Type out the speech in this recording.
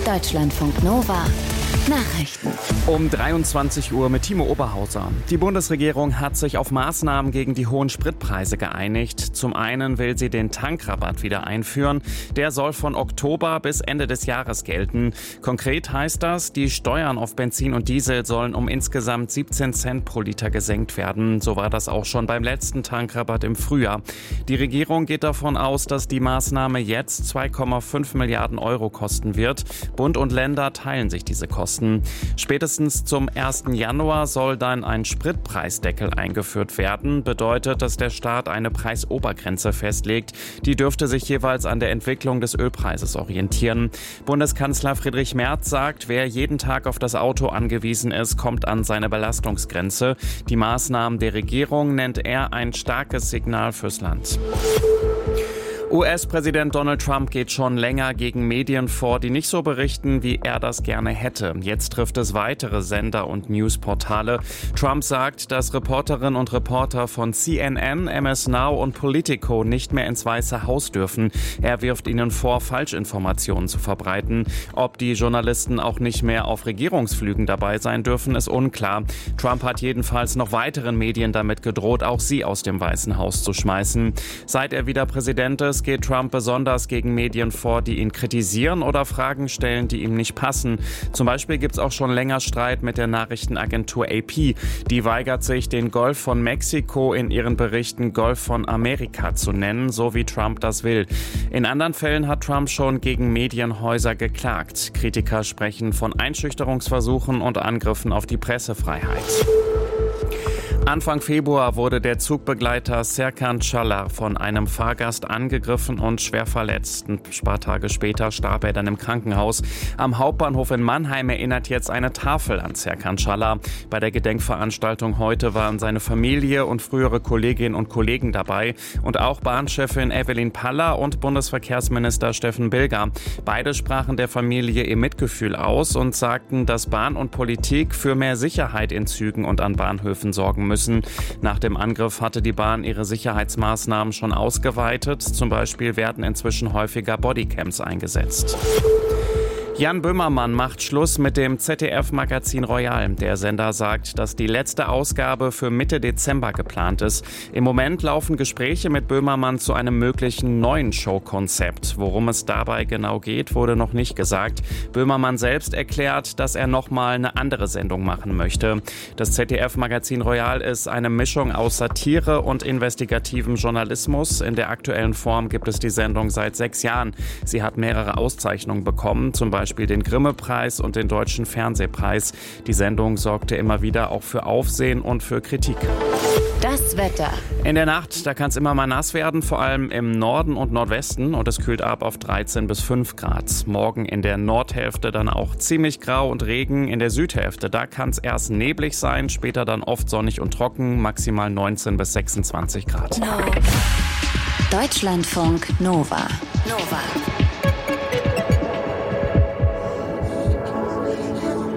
Deutschlandfunk Nova. Nachrichten. Um 23 Uhr mit Timo Oberhauser. Die Bundesregierung hat sich auf Maßnahmen gegen die hohen Spritpreise geeinigt. Zum einen will sie den Tankrabatt wieder einführen. Der soll von Oktober bis Ende des Jahres gelten. Konkret heißt das, die Steuern auf Benzin und Diesel sollen um insgesamt 17 Cent pro Liter gesenkt werden. So war das auch schon beim letzten Tankrabatt im Frühjahr. Die Regierung geht davon aus, dass die Maßnahme jetzt 2,5 Milliarden Euro kosten wird. Bund und Länder teilen sich diese Kosten. Spätestens zum 1. Januar soll dann ein Spritpreisdeckel eingeführt werden. Bedeutet, dass der Staat eine Preisobergrenze festlegt. Die dürfte sich jeweils an der Entwicklung des Ölpreises orientieren. Bundeskanzler Friedrich Merz sagt, wer jeden Tag auf das Auto angewiesen ist, kommt an seine Belastungsgrenze. Die Maßnahmen der Regierung nennt er ein starkes Signal fürs Land. US-Präsident Donald Trump geht schon länger gegen Medien vor, die nicht so berichten, wie er das gerne hätte. Jetzt trifft es weitere Sender und Newsportale. Trump sagt, dass Reporterinnen und Reporter von CNN, MS Now und Politico nicht mehr ins Weiße Haus dürfen. Er wirft ihnen vor, Falschinformationen zu verbreiten. Ob die Journalisten auch nicht mehr auf Regierungsflügen dabei sein dürfen, ist unklar. Trump hat jedenfalls noch weiteren Medien damit gedroht, auch sie aus dem Weißen Haus zu schmeißen. Seit er wieder Präsident ist, geht Trump besonders gegen Medien vor, die ihn kritisieren oder Fragen stellen, die ihm nicht passen. Zum Beispiel gibt es auch schon länger Streit mit der Nachrichtenagentur AP. Die weigert sich, den Golf von Mexiko in ihren Berichten Golf von Amerika zu nennen, so wie Trump das will. In anderen Fällen hat Trump schon gegen Medienhäuser geklagt. Kritiker sprechen von Einschüchterungsversuchen und Angriffen auf die Pressefreiheit. Anfang Februar wurde der Zugbegleiter Serkan Çalar von einem Fahrgast angegriffen und schwer verletzt. Ein paar Tage später starb er dann im Krankenhaus. Am Hauptbahnhof in Mannheim erinnert jetzt eine Tafel an Serkan Çalar. Bei der Gedenkveranstaltung heute waren seine Familie und frühere Kolleginnen und Kollegen dabei und auch Bahnchefin Evelyn Paller und Bundesverkehrsminister Steffen Bilger. Beide sprachen der Familie ihr Mitgefühl aus und sagten, dass Bahn und Politik für mehr Sicherheit in Zügen und an Bahnhöfen sorgen müssen. Nach dem Angriff hatte die Bahn ihre Sicherheitsmaßnahmen schon ausgeweitet. Zum Beispiel werden inzwischen häufiger Bodycams eingesetzt. Jan Böhmermann macht Schluss mit dem ZDF-Magazin Royal. Der Sender sagt, dass die letzte Ausgabe für Mitte Dezember geplant ist. Im Moment laufen Gespräche mit Böhmermann zu einem möglichen neuen Showkonzept. Worum es dabei genau geht, wurde noch nicht gesagt. Böhmermann selbst erklärt, dass er nochmal eine andere Sendung machen möchte. Das ZDF-Magazin Royal ist eine Mischung aus Satire und investigativem Journalismus. In der aktuellen Form gibt es die Sendung seit 6 Jahren. Sie hat mehrere Auszeichnungen bekommen, zum Beispiel den Grimme-Preis und den Deutschen Fernsehpreis. Die Sendung sorgte immer wieder auch für Aufsehen und für Kritik. Das Wetter. In der Nacht, da kann es immer mal nass werden, vor allem im Norden und Nordwesten, und es kühlt ab auf 13 bis 5 Grad. Morgen in der Nordhälfte dann auch ziemlich grau und Regen. In der Südhälfte, da kann es erst neblig sein, später dann oft sonnig und trocken, maximal 19 bis 26 Grad. Deutschlandfunk Nova.